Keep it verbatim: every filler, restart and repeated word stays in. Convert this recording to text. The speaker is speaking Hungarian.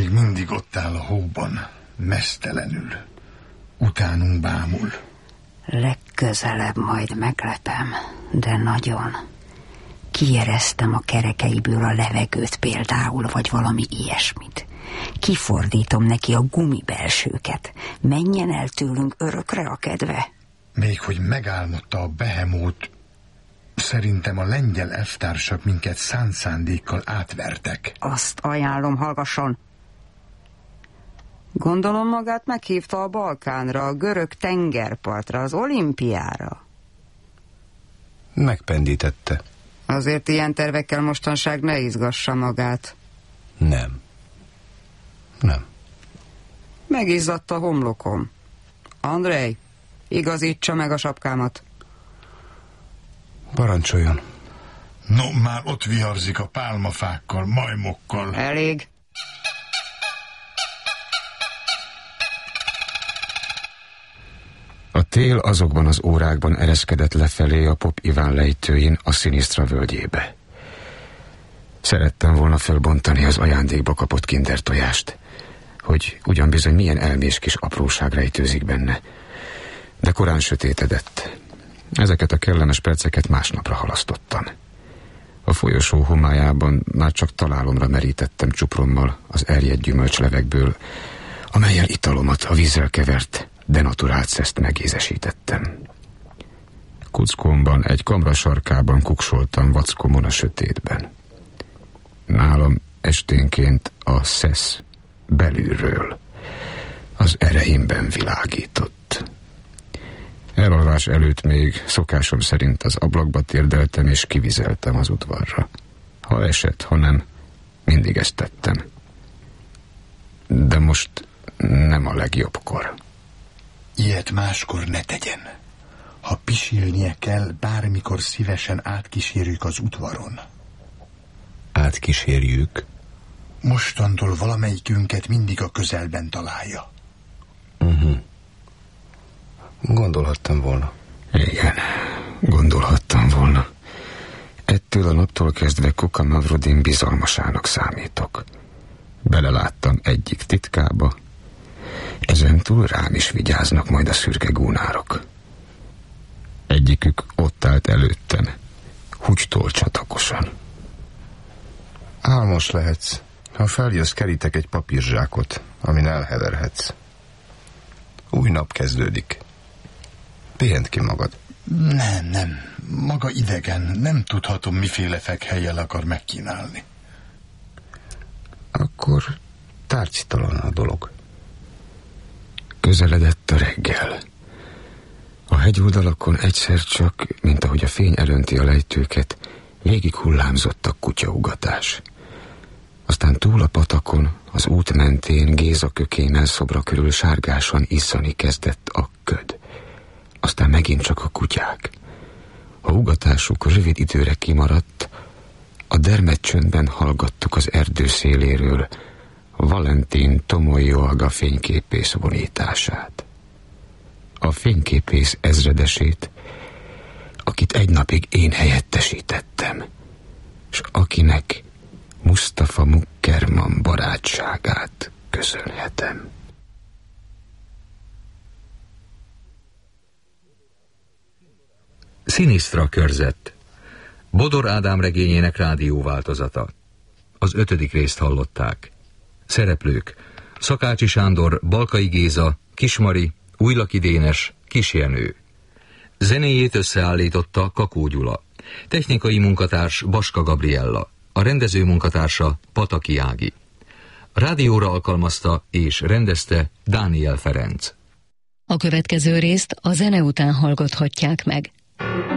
még mindig ott áll a hóban, meztelenül. Utánunk bámul. Legközelebb majd meglepem, de nagyon. Kieresztem a kerekeiből a levegőt például, vagy valami ilyesmit. Kifordítom neki a gumibelsőket. Menjen el tőlünk örökre a kedve. Még hogy megálmodta a behemót, szerintem a lengyel elvtársak minket szánt szándékkal átvertek. Azt ajánlom, hallgasson. Gondolom magát meghívta a Balkánra, a görög tengerpartra, az olimpiára. Megpendítette. Azért ilyen tervekkel mostanság ne izgassa magát. Nem. Nem. Megizzadt a homlokom. Andrej, igazítsa meg a sapkámat. Parancsoljon. No, már ott viharzik a pálmafákkal, majmokkal. Elég. A tél azokban az órákban ereszkedett lefelé a Pop Iván lejtőin a Szinisztra völgyébe. Szerettem volna felbontani az ajándékba kapott kinder tojást, hogy ugyan bizony milyen elmés kis apróság rejtőzik benne, de korán sötétedett. Ezeket a kellemes perceket másnapra halasztottam. A folyosó homályában már csak találomra merítettem csuprommal az erjedt gyümölcslevekből, amellyel italomat, a vízzel kevert denaturált szeszt megízesítettem. Kuckómban, egy kamra sarkában kuksoltam vackomon a sötétben. Nálam esténként a szesz belülről az ereimben világított. Elalvás előtt még szokásom szerint az ablakba térdeltem és kivizeltem az udvarra. Ha esett, ha nem, mindig ezt tettem. De most nem a legjobbkor. Ilyet máskor ne tegyen. Ha pisilnie kell, bármikor szívesen átkísérjük az udvaron. Átkísérjük? Mostantól valamelyikünket mindig a közelben találja. Uh-huh. Gondolhattam volna. Igen, gondolhattam volna. Ettől a naptól kezdve Kuka Mavrodin bizalmasának számítok. Beleláttam egyik titkába, ezentúl rám is vigyáznak majd a szürke gúnárok. Egyikük ott állt előttem, húgytól csatakosan. Álmos lehetsz. Ha feljössz, kerítek egy papírzsákot, amin elheverhetsz. Új nap kezdődik. Pihent ki magad. Nem, nem. Maga idegen. Nem tudhatom, miféle fekhelyjel akar megkínálni. Akkor tárgytalan a dolog. Közeledett a reggel. A hegyoldalakon egyszer csak, mint ahogy a fény elönti a lejtőket, végig hullámzott a kutyaugatás. Aztán túl a patakon, az út mentén Géza kökémmel szobra körül sárgásan izzani kezdett a köd. Aztán megint csak a kutyák. A ugatásuk rövid időre kimaradt, a dermed csöndben hallgattuk az erdő széléről Valentin Tomolyolga fényképész vonítását. A fényképész ezredesét, akit egy napig én helyettesítettem, s akinek Mustafa Mukerman barátságát köszönhetem. Szinisztra körzet. Bodor Ádám regényének rádióváltozata. Az ötödik részt hallották. Szereplők: Szakácsi Sándor, Balkai Géza, Kismari, Újlaki Dénes, Kisjenő. Zenéjét összeállította Kakó Gyula. Technikai munkatárs Baska Gabriella. A rendező munkatársa Pataki Ági. Rádióra alkalmazta és rendezte Dániel Ferenc. A következő részt a zene után hallgathatják meg.